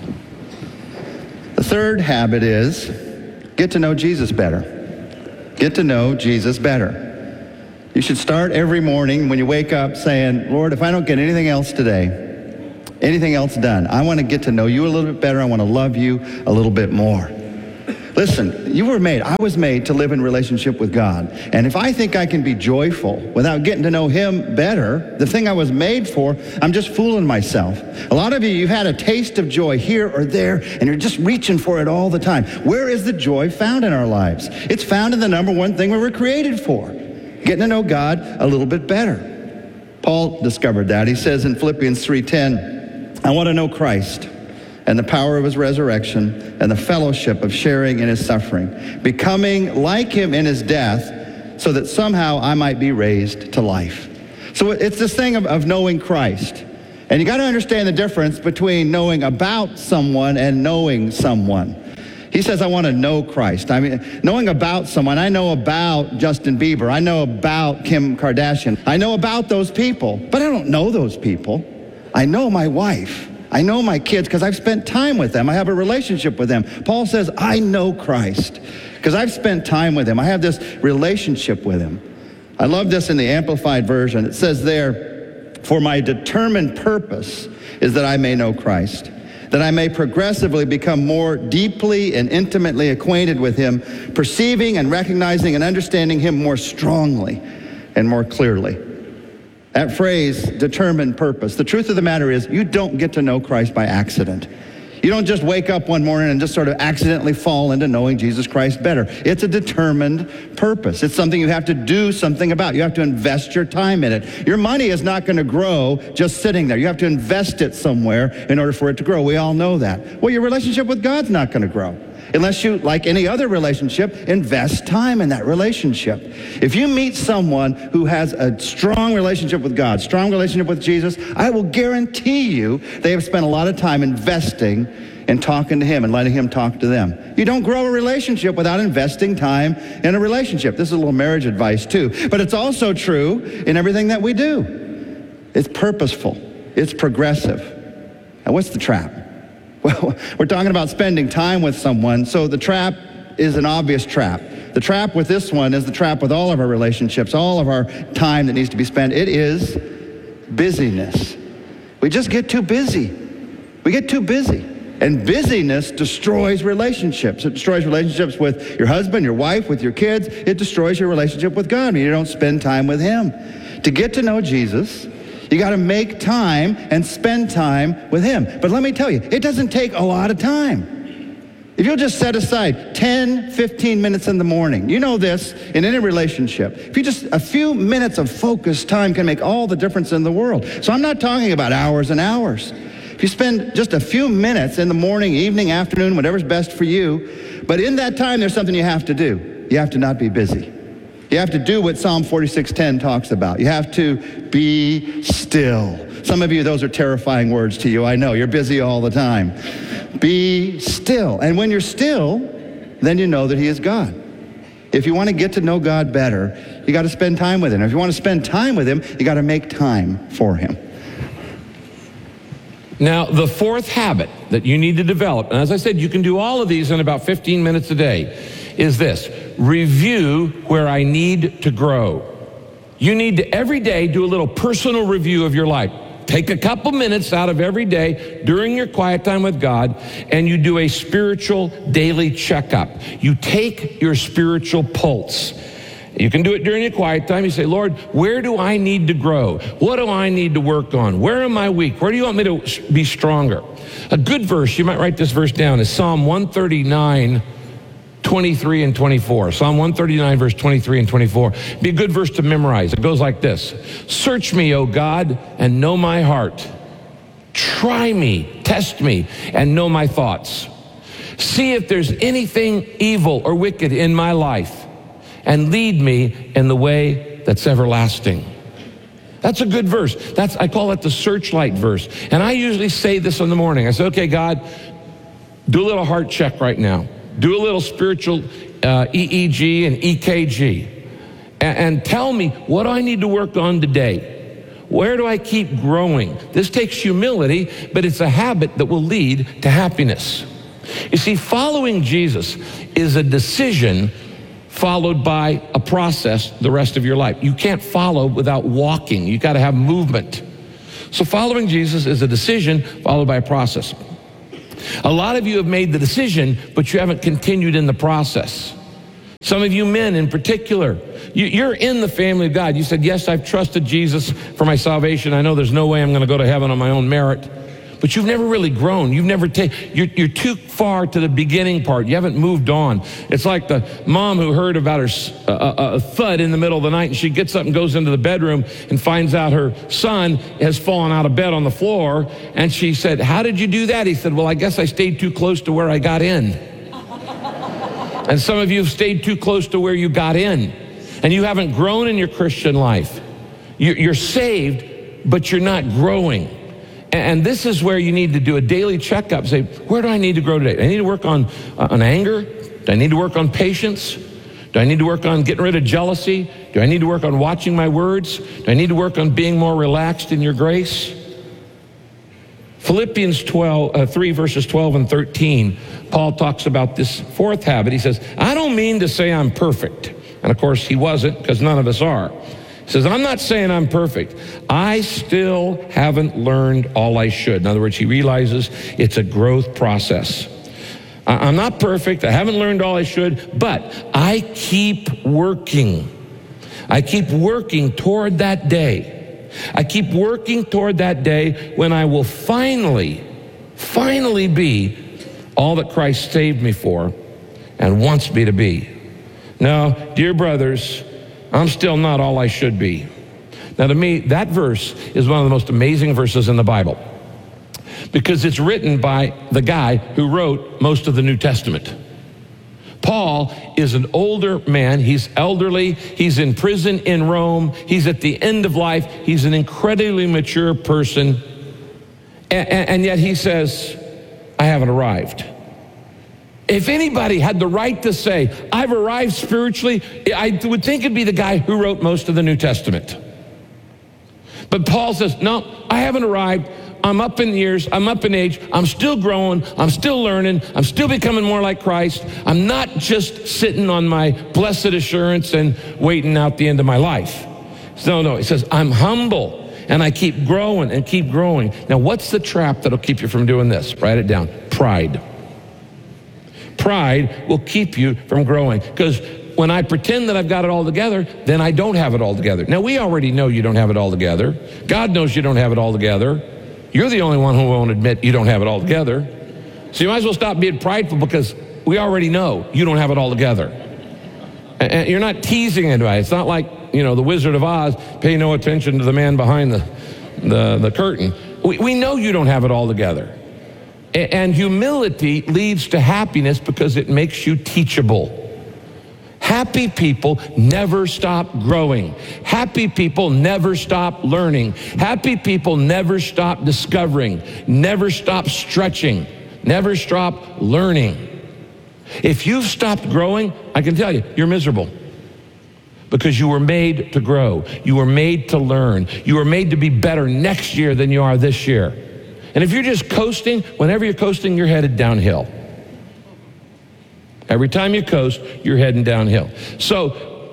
The third habit is get to know Jesus better. Get to know Jesus better. You should start every morning when you wake up saying, Lord, if I don't get anything else today, anything else done, I want to get to know you a little bit better. I want to love you a little bit more. Listen, you were made, I was made to live in relationship with God. And if I think I can be joyful without getting to know him better, the thing I was made for, I'm just fooling myself. A lot of you, you've had a taste of joy here or there, and you're just reaching for it all the time. Where is the joy found in our lives? It's found in the number one thing we were created for. Getting to know God a little bit better. Paul discovered that. He says in Philippians three ten, I want to know Christ and the power of his resurrection and the fellowship of sharing in his suffering, becoming like him in his death so that somehow I might be raised to life. So it's this thing of, of knowing Christ. And you got to understand the difference between knowing about someone and knowing someone. He says, I want to know Christ. I mean, knowing about someone, I know about Justin Bieber. I know about Kim Kardashian. I know about those people, but I don't know those people. I know my wife. I know my kids because I've spent time with them. I have a relationship with them. Paul says, I know Christ because I've spent time with him. I have this relationship with him. I love this in the Amplified Version. It says there, for my determined purpose is that I may know Christ, that I may progressively become more deeply and intimately acquainted with him, perceiving and recognizing and understanding him more strongly and more clearly. That phrase, determined purpose. The truth of the matter is, you don't get to know Christ by accident. You don't just wake up one morning and just sort of accidentally fall into knowing Jesus Christ better. It's a determined purpose. It's something you have to do something about. You have to invest your time in it. Your money is not going to grow just sitting there. You have to invest it somewhere in order for it to grow. We all know that. Well, your relationship with God's not going to grow unless you, like any other relationship, invest time in that relationship. If you meet someone who has a strong relationship with God, strong relationship with Jesus, I will guarantee you they have spent a lot of time investing in talking to him and letting him talk to them. You don't grow a relationship without investing time in a relationship. This is a little marriage advice too, but it's also true in everything that we do. It's purposeful. It's progressive. Now, what's the trap? Well, we're talking about spending time with someone, so the trap is an obvious trap. The trap with this one is the trap with all of our relationships, all of our time that needs to be spent. It is busyness. We just get too busy. We get too busy. And busyness destroys relationships. It destroys relationships with your husband, your wife, with your kids. It destroys your relationship with God when you don't spend time with him. To get to know Jesus, you got to make time and spend time with him. But let me tell you, it doesn't take a lot of time. If you'll just set aside ten, fifteen minutes in the morning, you know this in any relationship. If you just, a few minutes of focused time can make all the difference in the world. So I'm not talking about hours and hours. If you spend just a few minutes in the morning, evening, afternoon, whatever's best for you, but in that time there's something you have to do. You have to not be busy. You have to do what Psalm forty-six ten talks about. You have to be still. Some of you, those are terrifying words to you. I know, you're busy all the time. Be still. And when you're still, then you know that he is God. If you want to get to know God better, you got to spend time with him. If you want to spend time with him, you got to make time for him. Now, the fourth habit that you need to develop, and as I said, you can do all of these in about fifteen minutes a day, is this: review where I need to grow. You need to every day do a little personal review of your life. Take a couple minutes out of every day during your quiet time with God, and you do a spiritual daily checkup. You take your spiritual pulse. You can do it during your quiet time. You say, Lord, where do I need to grow? What do I need to work on? Where am I weak? Where do you want me to be stronger? A good verse, you might write this verse down, is Psalm one thirty-nine, twenty-three and twenty-four. Psalm one thirty-nine, verse twenty-three and twenty-four. Be a good verse to memorize. It goes like this. Search me, O God, and know my heart. Try me, test me, and know my thoughts. See if there's anything evil or wicked in my life, and lead me in the way that's everlasting. That's a good verse. That's, I call it the searchlight verse. And I usually say this in the morning. I say, okay, God, do a little heart check right now. Do a little spiritual uh, E E G and E K G. And, and tell me, what do I need to work on today? Where do I keep growing? This takes humility, but it's a habit that will lead to happiness. You see, following Jesus is a decision followed by a process the rest of your life. You can't follow without walking. You got to have movement. So following Jesus is a decision followed by a process. A lot of you have made the decision, but you haven't continued in the process. Some of you men in particular, you, you're in the family of God. You said, yes, I've trusted Jesus for my salvation. I know there's no way I'm going to go to heaven on my own merit. But you've never really grown. You've never taken, you're, you're too far to the beginning part. You haven't moved on. It's like the mom who heard about her uh, a thud in the middle of the night, and she gets up and goes into the bedroom and finds out her son has fallen out of bed on the floor. And she said, how did you do that? He said, well, I guess I stayed too close to where I got in. And some of you have stayed too close to where you got in. And you haven't grown in your Christian life. You're saved, but you're not growing. And this is where you need to do a daily checkup. Say, where do I need to grow today? Do I need to work on, uh, on anger? Do I need to work on patience? Do I need to work on getting rid of jealousy? Do I need to work on watching my words? Do I need to work on being more relaxed in your grace? Philippians twelve, uh, three, verses twelve and thirteen, Paul talks about this fourth habit. He says, I don't mean to say I'm perfect. And of course, he wasn't, because none of us are. He says, I'm not saying I'm perfect. I still haven't learned all I should. In other words, he realizes it's a growth process. I'm not perfect. I haven't learned all I should, but I keep working. I keep working toward that day. I keep working toward that day when I will finally, finally be all that Christ saved me for and wants me to be. Now, dear brothers, I'm still not all I should be. Now, to me, that verse is one of the most amazing verses in the Bible because it's written by the guy who wrote most of the New Testament. Paul is an older man. He's elderly. He's in prison in Rome. He's at the end of life. He's an incredibly mature person. And, and yet he says, I haven't arrived. If anybody had the right to say, I've arrived spiritually, I would think it'd be the guy who wrote most of the New Testament. But Paul says, no, I haven't arrived. I'm up in years. I'm up in age. I'm still growing. I'm still learning. I'm still becoming more like Christ. I'm not just sitting on my blessed assurance and waiting out the end of my life. No, no, he says, I'm humble and I keep growing and keep growing. Now, what's the trap that'll keep you from doing this? Write it down. Pride. Pride will keep you from growing because when I pretend that I've got it all together, then I don't have it all together. Now, we already know you don't have it all together. God knows you don't have it all together. You're the only one who won't admit you don't have it all together. So you might as well stop being prideful because we already know you don't have it all together. And you're not teasing anybody. It's not like, you know, the Wizard of Oz, pay no attention to the man behind the, the, the curtain. We, we know you don't have it all together. And humility leads to happiness because it makes you teachable. Happy people never stop growing. Happy people never stop learning. Happy people never stop discovering, never stop stretching, never stop learning. If you've stopped growing, I can tell you, you're miserable. Because you were made to grow. You were made to learn. You were made to be better next year than you are this year. And if you're just coasting, whenever you're coasting, you're headed downhill. Every time you coast, you're heading downhill. So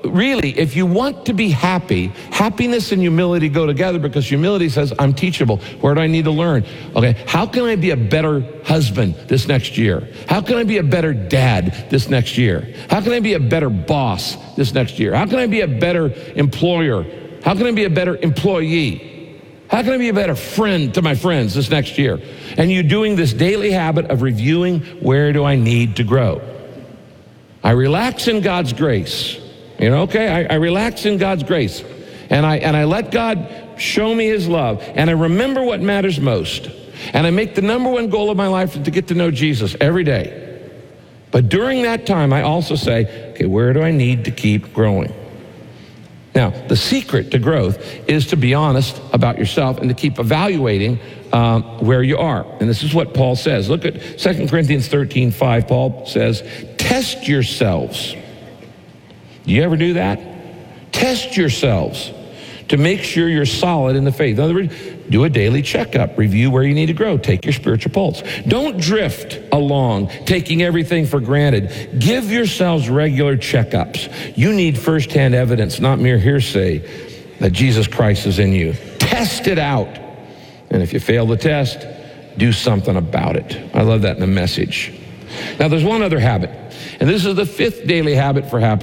really, if you want to be happy, happiness and humility go together, because humility says, I'm teachable. Where do I need to learn? Okay, how can I be a better husband this next year? How can I be a better dad this next year? How can I be a better boss this next year? How can I be a better employer? How can I be a better employee? How can I be a better friend to my friends this next year? And you're doing this daily habit of reviewing, where do I need to grow? I relax in God's grace. You know, okay, I, I relax in God's grace. And I, and I let God show me his love. And I remember what matters most. And I make the number one goal of my life to get to know Jesus every day. But during that time, I also say, okay, where do I need to keep growing? Now, the secret to growth is to be honest about yourself and to keep evaluating um, where you are. And this is what Paul says. Look at Second Corinthians thirteen five. Paul says, test yourselves. Do you ever do that? Test yourselves to make sure you're solid in the faith. In other words, do a daily checkup. Review where you need to grow. Take your spiritual pulse. Don't drift along, taking everything for granted. Give yourselves regular checkups. You need firsthand evidence, not mere hearsay, that Jesus Christ is in you. Test it out. And if you fail the test, do something about it. I love that in the Message. Now, there's one other habit, and this is the fifth daily habit for happiness.